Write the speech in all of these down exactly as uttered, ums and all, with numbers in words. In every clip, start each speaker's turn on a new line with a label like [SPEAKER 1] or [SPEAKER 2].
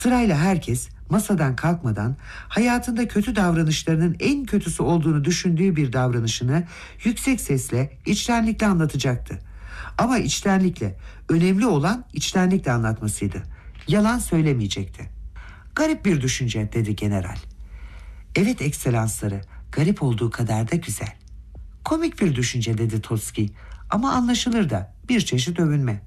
[SPEAKER 1] Sırayla herkes masadan kalkmadan hayatında kötü davranışlarının en kötüsü olduğunu düşündüğü bir davranışını yüksek sesle, içtenlikle anlatacaktı. Ama içtenlikle, önemli olan içtenlikle anlatmasıydı. Yalan söylemeyecekti. Garip bir düşünce, dedi general. Evet ekselansları, garip olduğu kadar da güzel. Komik bir düşünce, dedi Toski, ama anlaşılır da, bir çeşit övünme.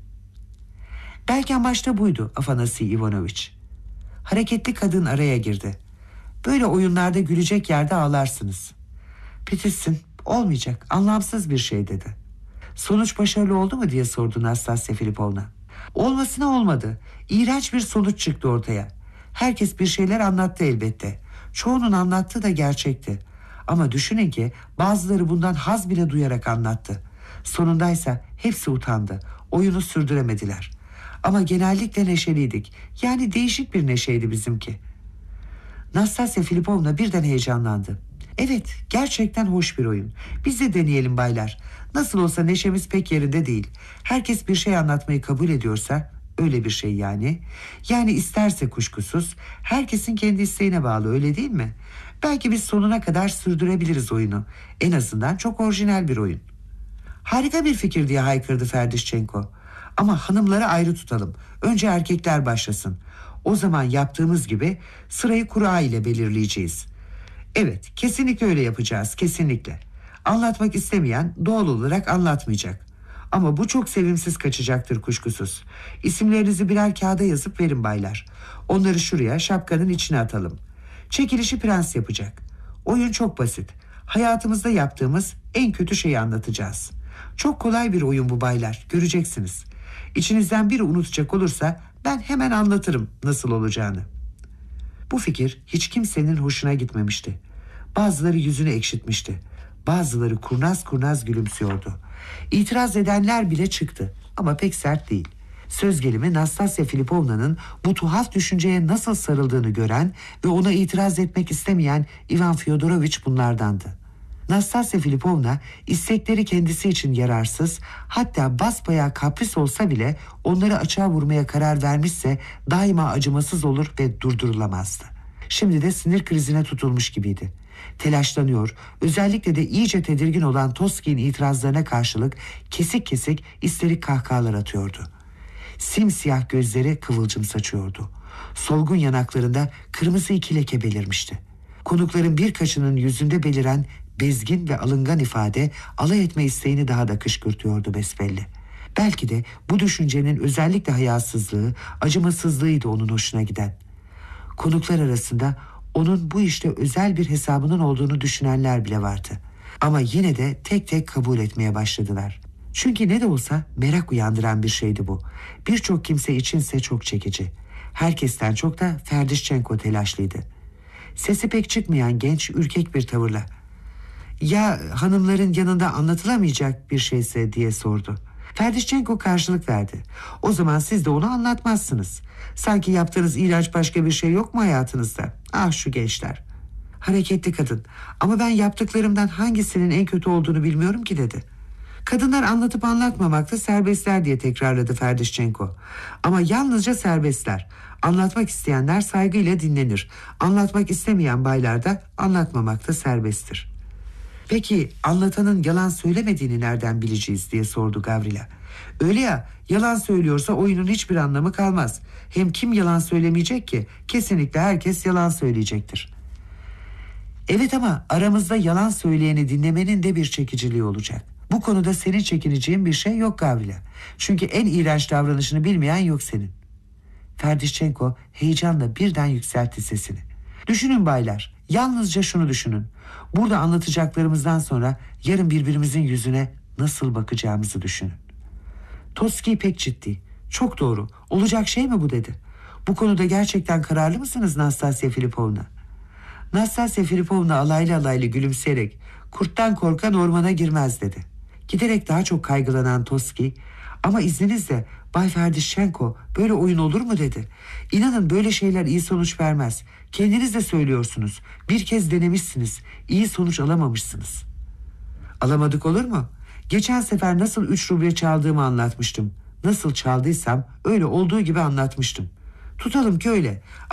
[SPEAKER 1] Belki amaç da buydu Afanasi Ivanoviç. Hareketli kadın araya girdi. Böyle oyunlarda gülecek yerde ağlarsınız. Petissin, olmayacak, anlamsız bir şey, dedi. Sonuç başarılı oldu mu diye sordu Nastasya Filipovna. Olmasına olmadı. İğrenç bir sonuç çıktı ortaya. Herkes bir şeyler anlattı elbette. Çoğunun anlattığı da gerçekti. Ama düşünün ki bazıları bundan haz bile duyarak anlattı. Sonundaysa hepsi utandı. Oyunu sürdüremediler. Ama genellikle neşeliydik. Yani değişik bir neşeydi bizimki. Nastasya Filipovna birden heyecanlandı. Evet, gerçekten hoş bir oyun. Biz de deneyelim baylar. Nasıl olsa neşemiz pek yerinde değil. Herkes bir şey anlatmayı kabul ediyorsa, öyle bir şey yani. Yani isterse kuşkusuz, herkesin kendi isteğine bağlı, öyle değil mi? Belki biz sonuna kadar sürdürebiliriz oyunu. En azından çok orijinal bir oyun. Harika bir fikir, diye haykırdı Ferdişçenko. Ama hanımları ayrı tutalım. Önce erkekler başlasın. O zaman yaptığımız gibi sırayı kura ile belirleyeceğiz. Evet, kesinlikle öyle yapacağız, kesinlikle. Anlatmak istemeyen doğal olarak anlatmayacak. Ama bu çok sevimsiz kaçacaktır kuşkusuz. İsimlerinizi birer kağıda yazıp verin baylar. Onları şuraya şapkanın içine atalım. Çekilişi prens yapacak. Oyun çok basit. Hayatımızda yaptığımız en kötü şeyi anlatacağız. Çok kolay bir oyun bu baylar, göreceksiniz. İçinizden biri unutacak olursa ben hemen anlatırım nasıl olacağını. Bu fikir hiç kimsenin hoşuna gitmemişti. Bazıları yüzünü ekşitmişti. Bazıları kurnaz kurnaz gülümsüyordu. İtiraz edenler bile çıktı ama pek sert değil. Söz gelimi Nastasya Filipovna'nın bu tuhaf düşünceye nasıl sarıldığını gören ve ona itiraz etmek istemeyen Ivan Fyodoroviç bunlardandı. Nastasya Filipovna istekleri kendisi için yararsız, hatta basbayağı kapris olsa bile onları açığa vurmaya karar vermişse daima acımasız olur ve durdurulamazdı. Şimdi de sinir krizine tutulmuş gibiydi. Telaşlanıyor, özellikle de iyice tedirgin olan Toski'nin itirazlarına karşılık kesik kesik isterik kahkahalar atıyordu. Simsiyah gözleri kıvılcım saçıyordu. Solgun yanaklarında kırmızı iki leke belirmişti. Konukların birkaçının yüzünde beliren bezgin ve alıngan ifade alay etme isteğini daha da kışkırtıyordu besbelli. Belki de bu düşüncenin özellikle hayasızlığı, acımasızlığıydı onun hoşuna giden. Konuklar arasında onun bu işte özel bir hesabının olduğunu düşünenler bile vardı. Ama yine de tek tek kabul etmeye başladılar. Çünkü ne de olsa merak uyandıran bir şeydi bu. Birçok kimse içinse çok çekici. Herkesten çok da Ferdişçenko telaşlıydı. Sesi pek çıkmayan genç, ürkek bir tavırla "Ya hanımların yanında anlatılamayacak bir şeyse?" diye sordu. Ferdişçenko karşılık verdi. "O zaman siz de onu anlatmazsınız. Sanki yaptığınız iğrenç başka bir şey yok mu hayatınızda? Ah şu gençler." Hareketli kadın, "Ama ben yaptıklarımdan hangisinin en kötü olduğunu bilmiyorum ki," dedi. "Kadınlar anlatıp anlatmamakta serbestler," diye tekrarladı Ferdişçenko. "Ama yalnızca serbestler. Anlatmak isteyenler saygıyla dinlenir. Anlatmak istemeyen baylar da anlatmamakta serbesttir." "Peki anlatanın yalan söylemediğini nereden bileceğiz?" diye sordu Gavrila. "Öyle ya, yalan söylüyorsa oyunun hiçbir anlamı kalmaz. Hem kim yalan söylemeyecek ki? Kesinlikle herkes yalan söyleyecektir." "Evet ama aramızda yalan söyleyeni dinlemenin de bir çekiciliği olacak. Bu konuda senin çekineceğin bir şey yok Gavrila. Çünkü en iğrenç davranışını bilmeyen yok senin." Ferdişçenko heyecanla birden yükseltti sesini. "Düşünün baylar, yalnızca şunu düşünün. Burada anlatacaklarımızdan sonra yarın birbirimizin yüzüne nasıl bakacağımızı düşünün." Toski pek ciddi. "Çok doğru. Olacak şey mi bu?" dedi. "Bu konuda gerçekten kararlı mısınız Nastasya Filipovna?" Nastasya Filipovna alaylı alaylı gülümseyerek "Kurttan korkan ormana girmez," dedi. Giderek daha çok kaygılanan Toski, "Ama izninizle Bay Ferdişçenko, böyle oyun olur mu?" dedi. "İnanın böyle şeyler iyi sonuç vermez. Kendiniz de söylüyorsunuz. Bir kez denemişsiniz. İyi sonuç alamamışsınız." "Alamadık olur mu? Geçen sefer nasıl üç ruble çaldığımı anlatmıştım. Nasıl çaldıysam öyle olduğu gibi anlatmıştım. Tutalım ki öyle.